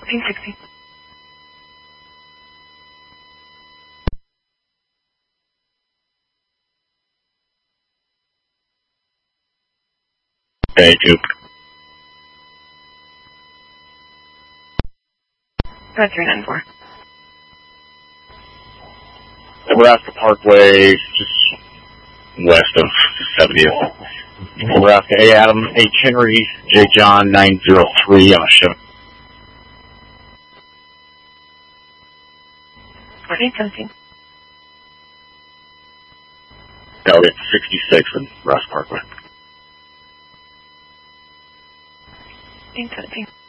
1560. Okay, Coop. Red 394. Nebraska Parkway, just west of 70th. Nebraska A. Adam, H. Henry, J. John 903 on a ship. 1417. Yeah, we have 66 in Nebraska Parkway. 1517.